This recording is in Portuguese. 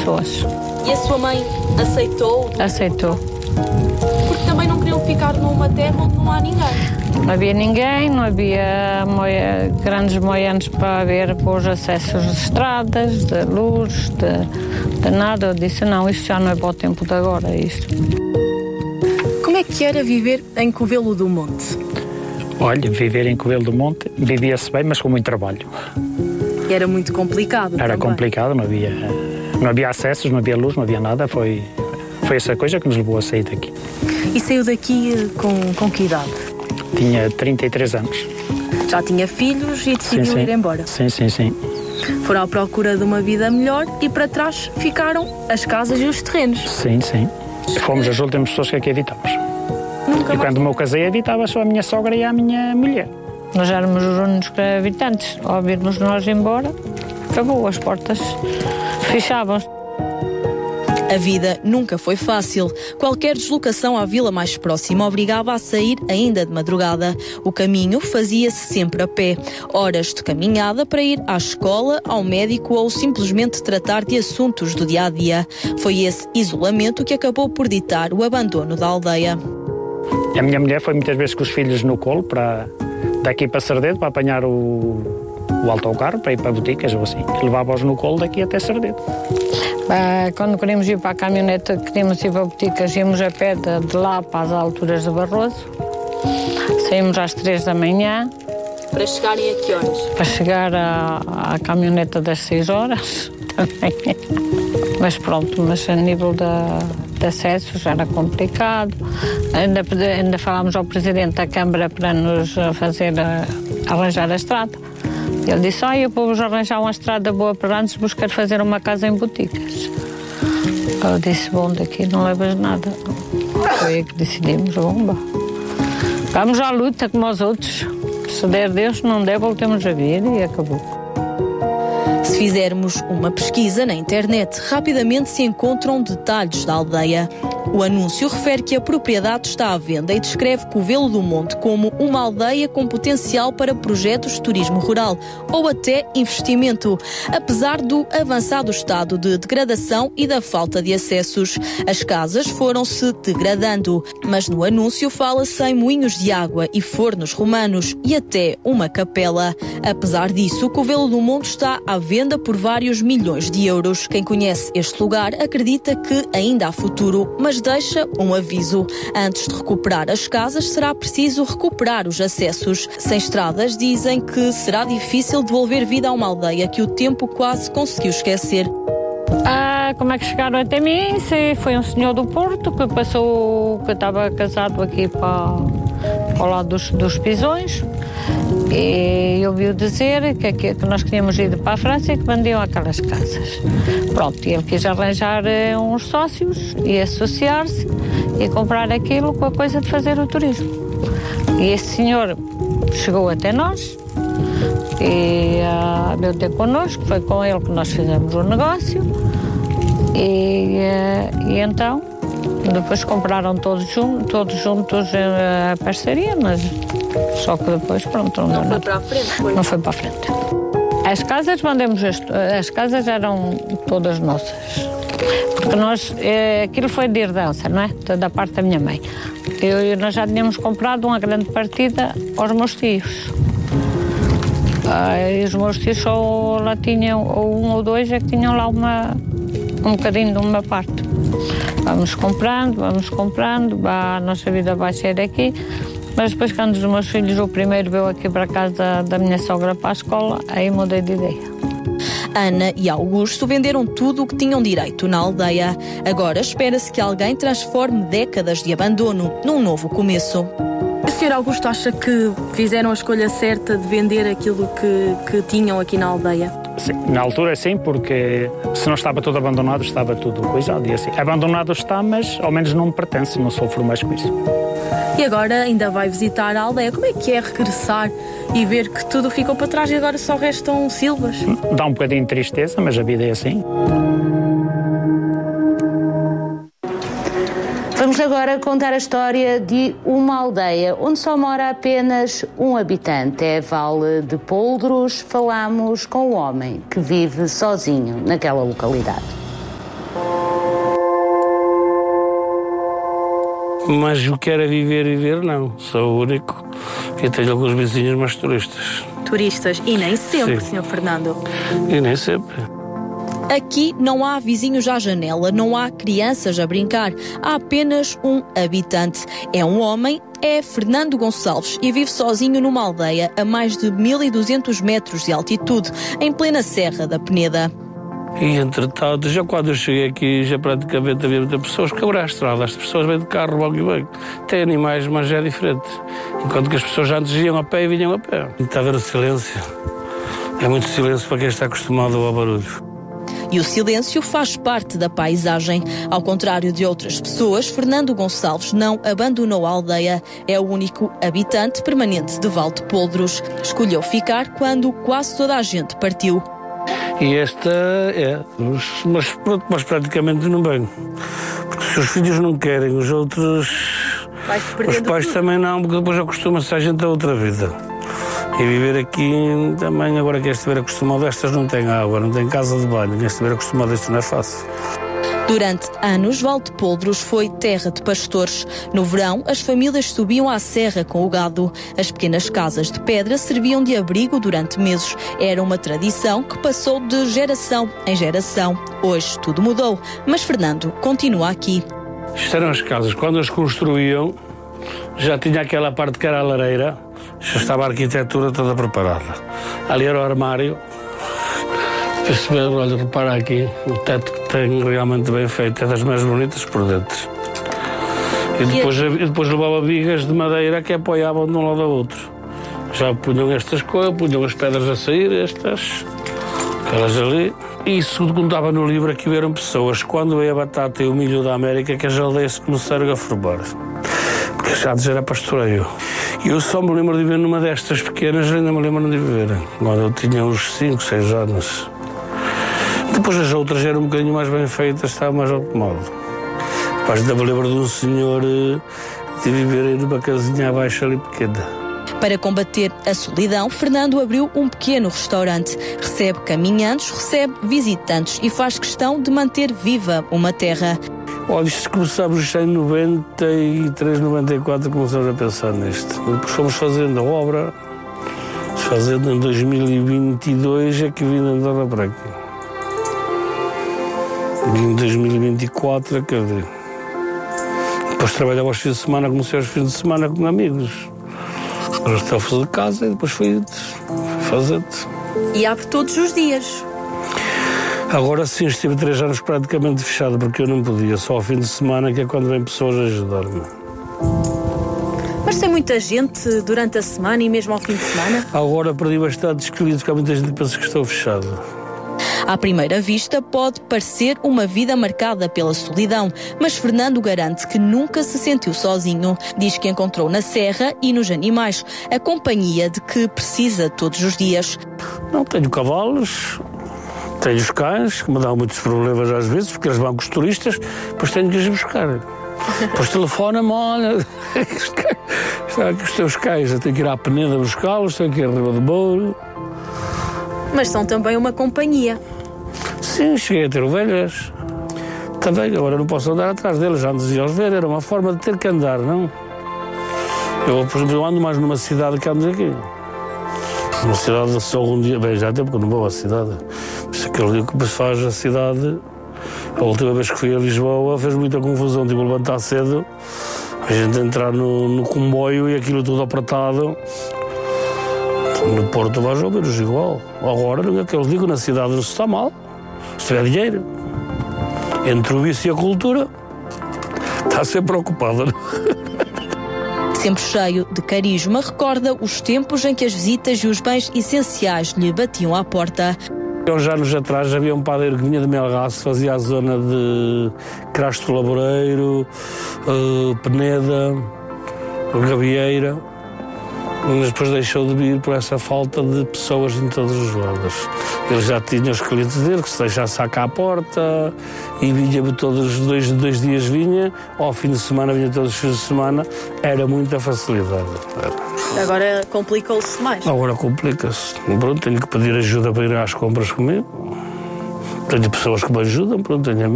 pessoas. E a sua mãe aceitou? Aceitou. Porque também não queriam ficar numa terra onde não há ninguém. Não havia ninguém, não havia grandes moianos para ver os acessos de estradas, de luz, de nada. Eu disse, não, isto já não é para o tempo de agora, isto. Como é que era viver em Covelo do Monte? Olha, viver em Covelo do Monte, vivia-se bem, mas com muito trabalho. E era muito complicado Era também. complicado, não havia acessos, não havia luz, não havia nada. Foi essa coisa que nos levou a sair daqui. E saiu daqui com que idade? Tinha 33 anos. Já tinha filhos e decidiu ir embora? Sim. Foram à procura de uma vida melhor e para trás ficaram as casas e os terrenos? Sim. Fomos as últimas pessoas que aqui habitamos. E quando me casei, habitava só a minha sogra e a minha mulher. Nós éramos os únicos habitantes. Ao virmos nós embora, acabou, as portas fechavam-se. A vida nunca foi fácil. Qualquer deslocação à vila mais próxima obrigava a sair ainda de madrugada. O caminho fazia-se sempre a pé. Horas de caminhada para ir à escola, ao médico ou simplesmente tratar de assuntos do dia-a-dia. Foi esse isolamento que acabou por ditar o abandono da aldeia. A minha mulher foi muitas vezes com os filhos no colo, daqui para Sardedo, para apanhar o autocarro, para ir para boticas ou assim. Levava-os no colo daqui até Sardedo. Quando queríamos ir para a caminhonete, queríamos ir para boticas, íamos a pé de lá para as alturas de Barroso. Saímos às 3 da manhã. Para chegarem a que horas? Para chegar à caminhoneta das 6 horas também. Mas pronto, mas a nível de acesso já era complicado. Ainda falámos ao Presidente da Câmara para nos arranjar a estrada. Ele disse, eu vou-vos arranjar uma estrada boa para antes de buscar fazer uma casa em boticas. Eu disse, bom, daqui não levas nada. Foi aí que decidimos, vamos à luta como os outros. Se der Deus, não der, voltemos a vir e acabou. Se fizermos uma pesquisa na internet, rapidamente se encontram detalhes da aldeia. O anúncio refere que a propriedade está à venda e descreve Covelo do Monte como uma aldeia com potencial para projetos de turismo rural ou até investimento, apesar do avançado estado de degradação e da falta de acessos. As casas foram-se degradando, mas no anúncio fala-se em moinhos de água e fornos romanos e até uma capela. Apesar disso, Covelo do Monte está à venda por vários milhões de euros. Quem conhece este lugar acredita que ainda há futuro, mas deixa um aviso. Antes de recuperar as casas, será preciso recuperar os acessos. Sem estradas, dizem que será difícil devolver vida a uma aldeia que o tempo quase conseguiu esquecer. Como é que chegaram até mim? Foi um senhor do Porto que passou, que estava casado aqui para o lado dos Pisões. E ouviu dizer que nós queríamos ir para a França e que vendiam aquelas casas. Pronto, e ele quis arranjar uns sócios e associar-se e comprar aquilo com a coisa de fazer o turismo. E esse senhor chegou até nós e veio ter connosco, foi com ele que nós fizemos o negócio e então depois compraram todos juntos a parceria, mas só que depois, pronto, não foi para a frente, foi? Não foi para a frente. As casas as casas eram todas nossas. Porque aquilo foi de herdança, não é? Da parte da minha mãe. Nós já tínhamos comprado uma grande partida aos meus tios. E os meus tios só lá tinham, ou um ou dois, é que tinham lá um bocadinho de uma parte. Vamos comprando, a nossa vida vai ser aqui. Mas depois, quando os meus filhos, o primeiro veio aqui para casa da minha sogra para a escola, aí mudei de ideia. Ana e Augusto venderam tudo o que tinham direito na aldeia. Agora espera-se que alguém transforme décadas de abandono num novo começo. O Sr. Augusto acha que fizeram a escolha certa de vender aquilo que tinham aqui na aldeia? Sim, na altura sim, porque se não estava tudo abandonado, estava tudo coisado. E assim, abandonado está, mas ao menos não me pertence, não sofro mais com isso. E agora ainda vai visitar a aldeia. Como é que é regressar e ver que tudo ficou para trás e agora só restam silvas? Dá um bocadinho de tristeza, mas a vida é assim. Vamos agora contar a história de uma aldeia onde só mora apenas um habitante. É Vale de Poldros. Falamos com o homem que vive sozinho naquela localidade. Mas o que era viver não. Sou o único e tenho alguns vizinhos mais turistas. Turistas? E nem sempre, Sim. Sr. Fernando. E nem sempre. Aqui não há vizinhos à janela, não há crianças a brincar, há apenas um habitante. É um homem, é Fernando Gonçalves e vive sozinho numa aldeia a mais de 1200 metros de altitude, em plena Serra da Peneda. E entretanto, já quando eu cheguei aqui, já praticamente havia muitas pessoas que abriram a estrada. As pessoas vêm de carro logo e bem. Tem animais, mas já é diferente. Enquanto que as pessoas antes iam a pé e vinham a pé. Está a ver o silêncio. É muito silêncio para quem está acostumado ao barulho. E o silêncio faz parte da paisagem. Ao contrário de outras pessoas, Fernando Gonçalves não abandonou a aldeia. É o único habitante permanente de Valdepoldros. Escolheu ficar quando quase toda a gente partiu. E esta é, mas praticamente não venho. Porque se os filhos não querem, os outros, os pais tudo. Também não, porque depois acostuma-se a gente a outra vida. E viver aqui também, agora quem estiver acostumado, estas não têm água, não têm casa de banho, quem estiver acostumado a isto não é fácil. Durante anos, Valdepoldros foi terra de pastores. No verão, as famílias subiam à serra com o gado. As pequenas casas de pedra serviam de abrigo durante meses. Era uma tradição que passou de geração em geração. Hoje tudo mudou, mas Fernando continua aqui. Isto eram as casas. Quando as construíam, já tinha aquela parte que era a lareira, já estava a arquitetura toda preparada. Ali era o armário. Olha, repara aqui, o teto que tem realmente bem feito, é das mais bonitas por dentro. E depois levava vigas de madeira que apoiavam de um lado ao outro. Já punham estas coisas, punham as pedras a sair, estas, aquelas ali. E isso contava no livro que eram pessoas, quando veio a batata e o milho da América, que as aldeias começaram a formar. Porque já antes era pastoreio. E eu só me lembro de viver numa destas pequenas, ainda me lembro de viver, quando eu tinha uns 5, 6 anos. Depois as outras eram um bocadinho mais bem feitas, estava mais acomodado. Depois ainda me lembro de um senhor de viver numa casinha abaixo ali pequena. Para combater a solidão, Fernando abriu um pequeno restaurante. Recebe caminhantes, recebe visitantes e faz questão de manter viva uma terra. Olha, isto começámos em 93, 94, começamos a pensar nisto. Depois fomos fazendo a obra, fazendo em 2022 é que vim andar para aqui. Em 2024 acabei. Depois trabalhava aos fins de semana, comecei aos fins de semana com amigos. Agora estou a fazer casa e depois fui fazendo. E abre todos os dias? Agora sim, estive 3 anos praticamente fechado, porque eu não podia, só ao fim de semana, que é quando vêm pessoas a ajudar-me. Mas tem muita gente durante a semana e mesmo ao fim de semana? Agora perdi bastante escolhido, porque há muita gente que pensa que estou fechado. À primeira vista, pode parecer uma vida marcada pela solidão, mas Fernando garante que nunca se sentiu sozinho. Diz que encontrou na serra e nos animais a companhia de que precisa todos os dias. Não tenho cavalos, tenho os cães, que me dão muitos problemas às vezes, porque eles vão com os turistas, depois tenho que os buscar. Depois telefona-me, olha, está aqui os teus cães, eu tenho que ir à Peneda buscá-los, tenho que ir a Riba do Mouro. Mas são também uma companhia. Sim, cheguei a ter ovelhas. Também, agora não posso andar atrás deles, já antes de os ver, era uma forma de ter que andar, não? Eu, por exemplo, ando mais numa cidade que ando aqui. Uma cidade só um dia, bem, já há tempo que eu não vou à cidade. Mas aquele dia que se faz a cidade, a última vez que fui a Lisboa, fez muita confusão, tipo, levantar cedo, a gente entrar no comboio e aquilo tudo apertado. No Porto vais ao menos igual. Agora, não é que eu digo, na cidade não se está mal, se tiver dinheiro. Entre o vício e a cultura, está sempre ocupado. Sempre cheio de carisma, recorda os tempos em que as visitas e os bens essenciais lhe batiam à porta. Há uns anos atrás havia um padeiro que vinha de Melgaço, fazia a zona de Crasto Laboreiro, Peneda, Gabieira. Mas depois deixou de vir por essa falta de pessoas em todos os lados. Ele já tinha os clientes dele, que se deixasse cá à porta, e vinha todos os dois dias vinha, ao fim de semana vinha todos os fins de semana, era muita facilidade. Agora complicou-se mais. Agora complica-se. Pronto, tenho que pedir ajuda para ir às compras comigo. Tenho pessoas que me ajudam, pronto, tenho amigos.